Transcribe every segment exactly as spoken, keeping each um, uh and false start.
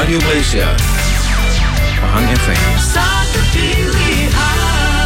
Radio Malaysia, Pahang F M. Satu pilihan.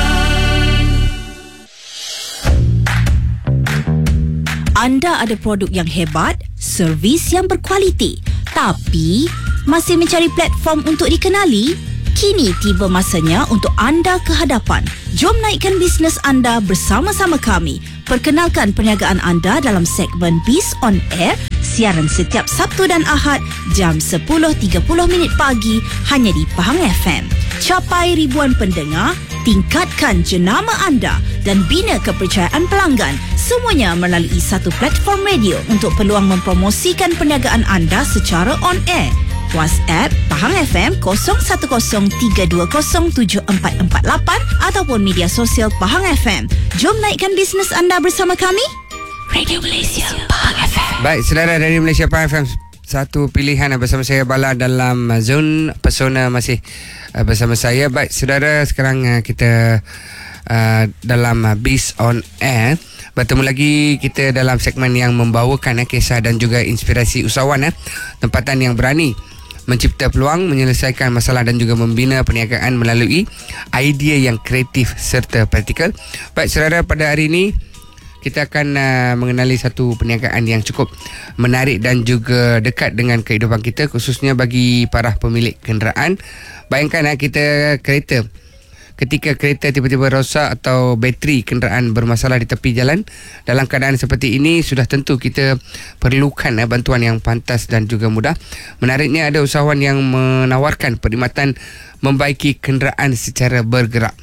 Anda ada produk yang hebat, servis yang berkualiti, tapi masih mencari platform untuk dikenali? Kini tiba masanya untuk anda ke hadapan. Jom naikkan bisnes anda bersama-sama kami. Perkenalkan perniagaan anda dalam segmen Biz on Air, siaran setiap Sabtu dan Ahad jam sepuluh tiga puluh minit pagi hanya di Pahang F M. Capai ribuan pendengar, tingkatkan jenama anda dan bina kepercayaan pelanggan. Semuanya melalui satu platform radio untuk peluang mempromosikan perniagaan anda secara on air. WhatsApp Pahang F M kosong satu kosong tiga dua kosong tujuh empat empat lapan ataupun media sosial Pahang F M. Jom naikkan bisnes anda bersama kami. Radio Malaysia Pahang F M. Baik, saudara, dari Malaysia Pahang F M, satu pilihan bersama saya Bala dalam Zone Persona masih bersama saya. Baik, saudara, sekarang kita uh, dalam Biz on Air. Bertemu lagi kita dalam segmen yang membawakan eh, kisah dan juga inspirasi usahawan, eh, tempatan yang berani mencipta peluang, menyelesaikan masalah dan juga membina perniagaan melalui idea yang kreatif serta praktikal. Baik, saudara, pada hari ini kita akan uh, mengenali satu perniagaan yang cukup menarik dan juga dekat dengan kehidupan kita, khususnya bagi para pemilik kenderaan. Bayangkan uh, kita kereta. Ketika kereta tiba-tiba rosak atau bateri kenderaan bermasalah di tepi jalan, dalam keadaan seperti ini sudah tentu kita perlukan eh, bantuan yang pantas dan juga mudah. Menariknya, ada usahawan yang menawarkan perkhidmatan membaiki kenderaan secara bergerak,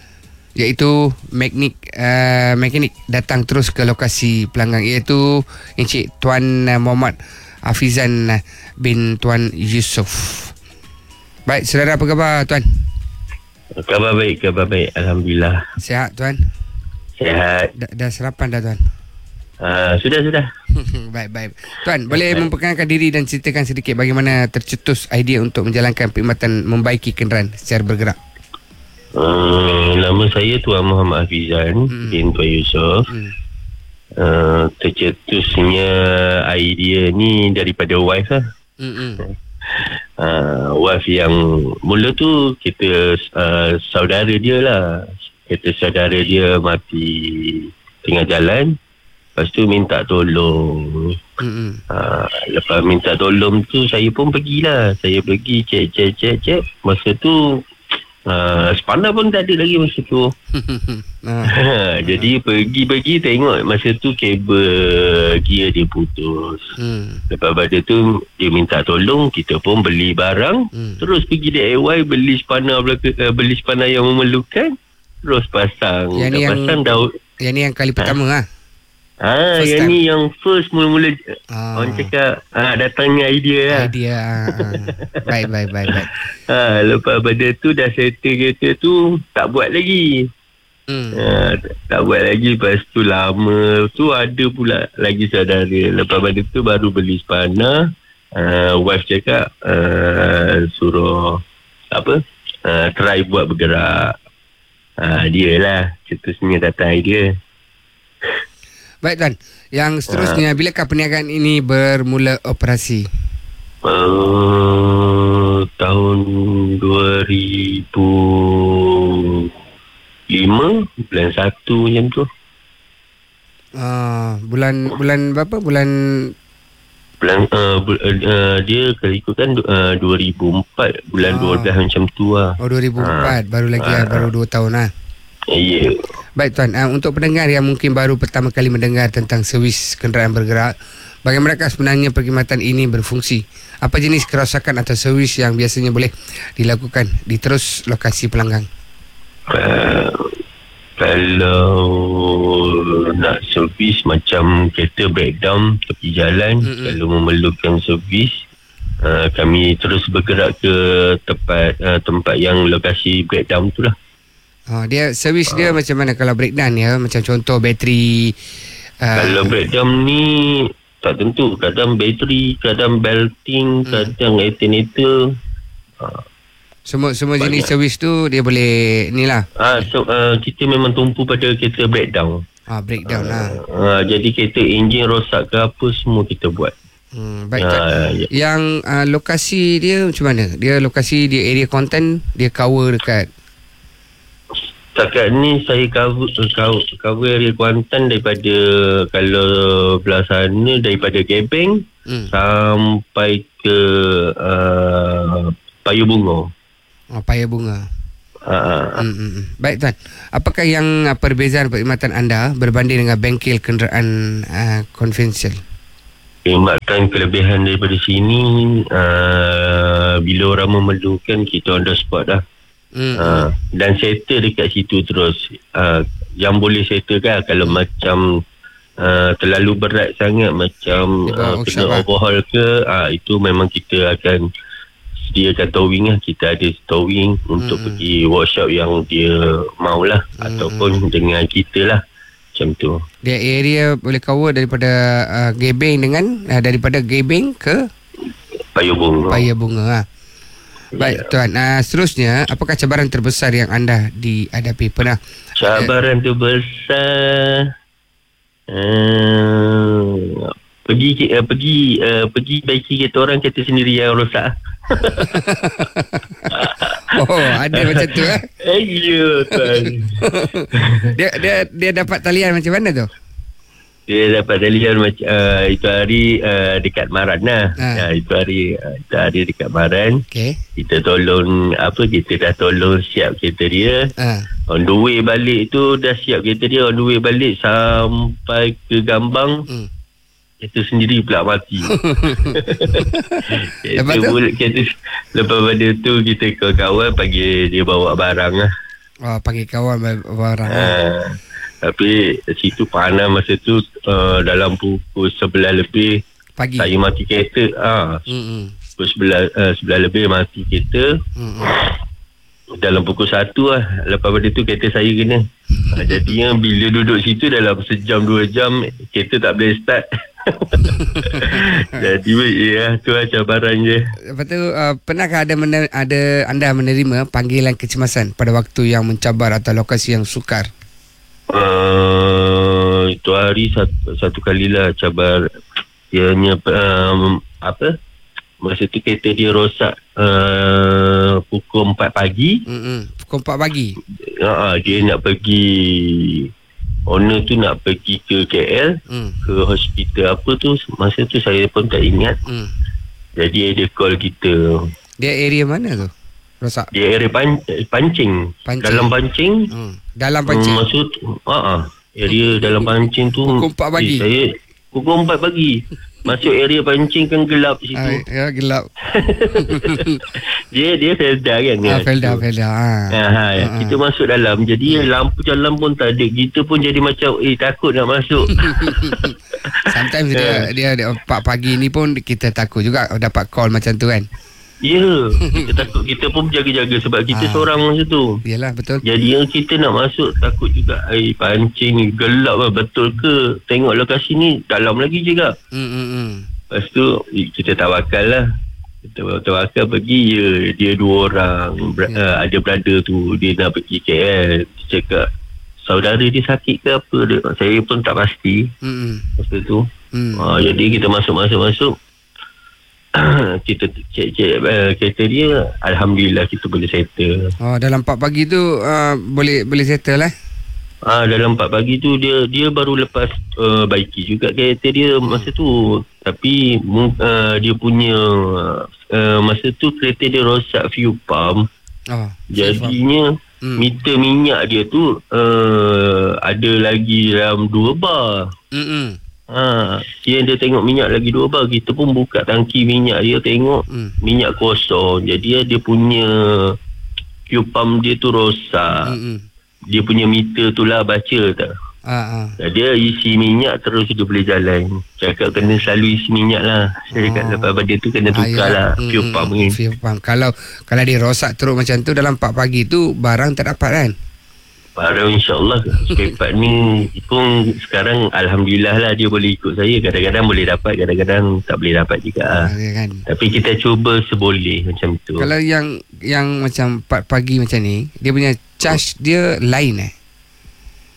iaitu mekanik uh, mekanik datang terus ke lokasi pelanggan, iaitu Encik Tuan uh, Muhammad Hafizan uh, bin Tuan Yusof. Baik, saudara, apa khabar tuan? Khabar baik, khabar baik. Alhamdulillah. Sihat tuan? Sihat. Dah, dah sarapan dah tuan? Uh, sudah, sudah. Baik, baik. Tuan, boleh memperkenalkan diri dan ceritakan sedikit bagaimana tercetus idea untuk menjalankan perkhidmatan membaiki kenderaan secara bergerak? Hmm, nama saya Tuan Muhammad Hafizan hmm. bin Tuan Yusof. Hmm. Uh, tercetusnya idea ni daripada wife lah. Hmm. Uh, wife yang mula tu kita uh, saudara dia lah. Kita saudara dia mati tengah jalan. Lepas tu minta tolong. Mm-hmm. Uh, lepas minta tolong tu saya pun pergilah. Saya pergi cek cek cek cek. Masa tu uh, spana pun tak ada lagi masa tu. uh, Jadi pergi-pergi tengok masa tu kabel gear dia putus. Mm. Lepas pada tu dia minta tolong, kita pun beli barang. Mm. Terus pergi D I Y beli spana belaka, uh, beli spana yang memerlukan. Terus pasang. Yang ni yang, pasang daun. Yang ni yang kali pertama ha? Ah, first yang time. Ni yang first mula-mula ah. orang cakap ah, datangnya idea lah. Idea ah, ah. Baik, baik, baik, baik. Ah, lepas pada tu dah settle kereta tu, tak buat lagi. Hmm. Ah, tak, tak buat lagi. Lepas tu lama tu ada pula lagi saudara. Lepas pada tu baru beli spana. Ah, wife cakap ah, suruh apa? Ah, try buat bergerak. Ah, dia lah cetusnya datang idea. Baik tuan, yang seterusnya, bilakah perniagaan ini bermula operasi? Uh, tahun dua ribu lima, bulan satu macam tu. Uh, bulan bulan berapa? Bulan bulan uh, bu, uh, dia kalau ikutkan uh, dua ribu empat, bulan oh. dua belas macam tu lah. Oh, dua ribu empat, uh, baru lagi uh, lah, baru dua tahun lah. Ya. Yeah. Baik tuan, uh, untuk pendengar yang mungkin baru pertama kali mendengar tentang servis kenderaan bergerak, bagaimana sebenarnya perkhidmatan ini berfungsi? Apa jenis kerosakan atau servis yang biasanya boleh dilakukan di terus lokasi pelanggan? Uh, kalau nak servis macam kereta breakdown tepi jalan, mm-hmm. kalau memerlukan servis, uh, kami terus bergerak ke tempat uh, tempat yang lokasi breakdown tu lah. Oh, dia servis dia uh, macam mana kalau breakdown ya? Macam contoh bateri. Uh, kalau breakdown ni tak tentu. Kadang bateri, kadang belting, hmm. kadang alternator. Uh, semua semua jenis servis tu dia boleh ni lah. Ah, so uh, kita memang tumpu pada kereta breakdown. Ah, breakdown uh, lah. Uh, jadi kereta enjin rosak ke apa semua kita buat. Hmm, baik. Ah, ya. Yang uh, lokasi dia macam mana? Dia lokasi dia area content dia cover dekat Setakat ni saya cover, cover, cover area Kuantan daripada kalau belah sana daripada Gebeng hmm. sampai ke uh, Payu Bunga. Oh, Paya Bunga. Uh, Hmm, hmm, hmm. Baik tuan. Apakah yang uh, perbezaan perkhidmatan anda berbanding dengan bengkel kenderaan uh, konvensional? Perkhidmatan kelebihan daripada sini uh, bila orang memerlukan kita on the spot dah. Hmm. Uh, dan settle dekat situ terus. Uh, yang boleh settle kan kalau hmm. macam uh, terlalu berat sangat macam uh, kena lah. overhaul ke, uh, itu memang kita akan sediakan towing lah. Kita ada towing hmm. untuk pergi workshop yang dia maulah hmm. ataupun dengan kita lah. Macam tu. Dia area boleh cover daripada uh, Gebeng dengan uh, daripada Gebeng ke Payu Bunga. Paya Bunga. Ha. Baik Ya. tuan, uh, seterusnya apakah cabaran terbesar yang anda dihadapi pernah? Cabaran terbesar uh, pergi uh, pergi uh, pergi baiki kereta orang, kereta sendiri yang rosak. Oh, ada macam tu eh? Eh, ya tuan. dia dia dia dapat talian macam mana tu? Dia dapat talian macam uh, itu hari uh, dekat Maran lah. Ha. Uh, itu hari uh, itu hari dekat Maran. Okey. Kita tolong apa kita dah tolong siap kereta dia. Ha. On the way balik tu dah siap kereta dia, on the way balik sampai ke Gambang. Hmm. Kereta sendiri pula mati. Lepas kereta tu? pula, kereta, lepas pada tu kita kawan-kawan panggil dia bawa barang lah. Oh, panggil kawan barang. Uh, tapi situ panas masa tu uh, dalam pukul sebelas lebih Pagi. saya mati kereta. Ah, Hmm. pukul sebelas, uh, sebelas lebih mati kereta. Hmm. Dalam pukul satu lah. Lepas pada tu kereta saya kena. uh, Jadinya bila duduk situ dalam sejam dua jam kereta tak boleh start. Jadi ya, tu lah cabaran je. Lepas tu uh, pernahkah ada mener- ada anda menerima panggilan kecemasan pada waktu yang mencabar atau lokasi yang sukar? Uh, itu hari satu, satu kalilah cabar. Ianya um, apa? Masa tu kereta dia rosak uh, pukul empat pagi. Hmm. Pukul empat pagi. Uh, dia nak pergi, owner tu nak pergi ke K L, Hmm. ke hospital apa tu. Masa tu saya pun tak ingat. Hmm. Jadi dia call kita. Dia area mana tu? Rosak. Dia area pan, pancing. Pancing. Dalam pancing. Hmm. Dalam pancing. Hmm, maksud uh, area dalam pancing tu Pukul empat pagi. eh, saya pukul empat pagi. Masuk area pancing kan gelap situ. Ah, ya, gelap. dia dia Felda kan. Ah, Felda, Felda. Ha. Ha, ha, Ah, kita masuk dalam. Jadi lampu jalan pun tak ada. Kita pun jadi macam eh takut nak masuk. Sometimes dia, dia dia empat pagi ni pun kita takut juga dapat call macam tu kan. Ya, kita takut. Kita pun berjaga-jaga sebab kita Ah. seorang masa tu. Yalah, betul. Jadi yang kita nak masuk takut juga. Eh pancing ni gelap lah, betul ke? Tengok lokasi ni dalam lagi juga. Hmm, hmm, hmm. Lepas tu kita tawakal lah. Kita tawakal pergi. Ya, dia dua orang. Ber- Ya. uh, ada brother tu, dia nak pergi K L. Dia cakap saudara dia sakit ke apa. Dia, saya pun tak pasti Hmm, hmm. masa tu. Hmm. Uh, jadi kita masuk-masuk-masuk. Kita cek-cek uh, kereta dia. Alhamdulillah kita boleh settle. Oh, dalam empat pagi tu uh, boleh boleh settle eh. Ah, dalam empat pagi tu dia dia baru lepas uh, baiki juga kereta dia masa tu. Tapi uh, dia punya uh, masa tu kereta dia rosak fuel pump. Oh. Jadinya Hmm. meter minyak dia tu uh, ada lagi dalam dua bar. Hmm, hmm. Ha, dia dia tengok minyak lagi dua bar. Kita pun buka tangki minyak dia, tengok Hmm. minyak kosong. Jadi dia punya fuel pump dia tu rosak. Hmm, hmm. Dia punya meter tu lah baca tak. Ah, ah. Dia isi minyak terus dia boleh jalan. Cakap kena selalu isi minyak lah. Saya cakap Oh. lepas pada tu kena tukar Ah, ya. lah Hmm, fuel hmm, pump hmm. ni. Fuel pump. Kalau kalau dia rosak teruk macam tu dalam empat pagi tu barang tak dapat kan? Baru insyaAllah spare part ni pun sekarang Alhamdulillah lah dia boleh ikut saya. Kadang-kadang boleh dapat, kadang-kadang tak boleh dapat juga. Ah, ya kan. Tapi kita cuba seboleh macam tu. Kalau yang yang macam empat pagi macam ni, dia punya charge dia lain eh.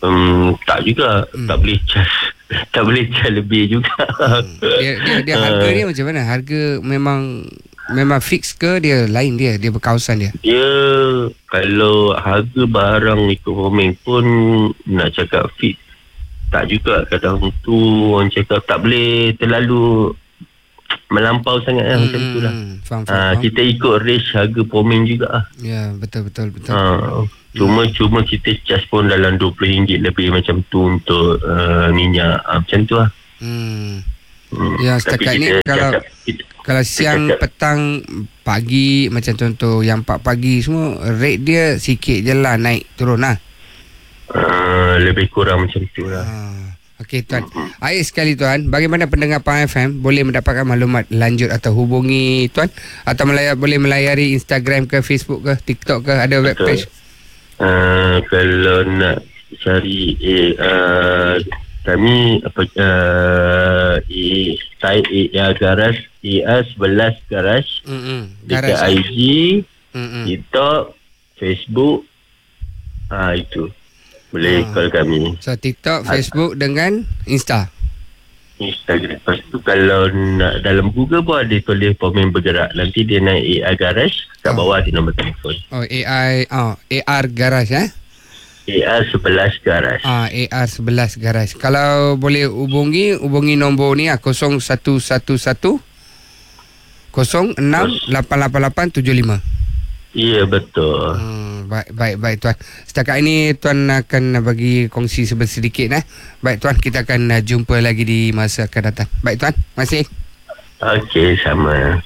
Um, tak juga. Hmm. Tak boleh charge. Tak boleh charge lebih juga. Hmm. Dia, dia, dia harga dia macam mana? Harga memang memang fix ke dia lain dia? Dia berkawasan dia? Dia kalau harga barang ikut Pomen pun nak cakap fix. Tak juga. Kadang tu orang cakap tak boleh terlalu melampau sangat lah, hmm, macam tu lah. Faham, faham, Ha, faham. kita ikut range harga Pomen juga lah. Ya, betul betul betul. Ha, cuma hmm. cuma kita charge pun dalam dua puluh ringgit lebih macam tu untuk uh, minyak. Ha, macam tu lah. Hmm. Hmm. Ya, Tapi setakat ni kita kalau cakap, kita, kalau siang, cakap, petang, pagi macam contoh yang empat pagi semua rate dia sikit je lah naik turun lah. uh, lebih kurang macam tu lah. Ah. Okey tuan. Akhir sekali tuan, bagaimana pendengar Pahang F M boleh mendapatkan maklumat lanjut atau hubungi tuan atau melayar, boleh melayari Instagram ke Facebook ke TikTok ke, ada web page? Uh, kalau nak cari eh, uh, kami apa uh, eh, type A R Garage A R sebelas Garage Hmm. dekat I G, Mm-mm. TikTok, Facebook. Ah itu. Boleh Ah. call kami. So TikTok, Facebook dengan Insta. Instagram. Lepas tu kalau nak dalam Google pun ada tulis Pomen Bergerak. Nanti dia naik A R Garage. Kat Oh. bawah ada nombor telefon. Oh A I oh A R Garage eh. A R sebelas Garage. Ah A R sebelas Garage. Kalau boleh hubungi, hubungi nombor ni ah kosong satu satu satu kosong enam lapan lapan lapan tujuh lima. Ya, betul. Hmm, baik baik baik tuan. Setakat ini tuan akan bagi kongsi sedikit eh. Baik tuan, kita akan uh, jumpa lagi di masa akan datang. Baik tuan, terima kasih. Okey, sama.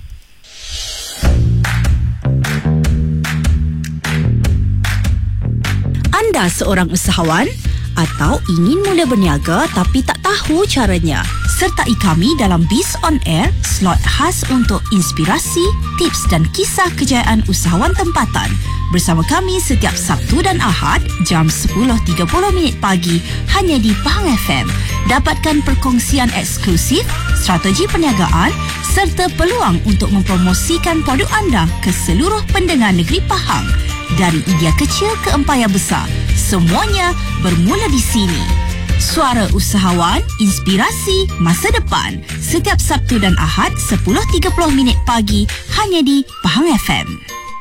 Anda seorang usahawan atau ingin mula berniaga tapi tak tahu caranya? Sertai kami dalam Biz On Air, slot khas untuk inspirasi, tips dan kisah kejayaan usahawan tempatan. Bersama kami setiap Sabtu dan Ahad jam sepuluh tiga puluh minit pagi hanya di Pahang F M. Dapatkan perkongsian eksklusif, strategi perniagaan serta peluang untuk mempromosikan produk anda ke seluruh pendengar negeri Pahang. Dari idea kecil ke empayar besar, semuanya bermula di sini. Suara Usahawan, inspirasi masa depan. Setiap Sabtu dan Ahad sepuluh tiga puluh minit pagi hanya di Pahang F M.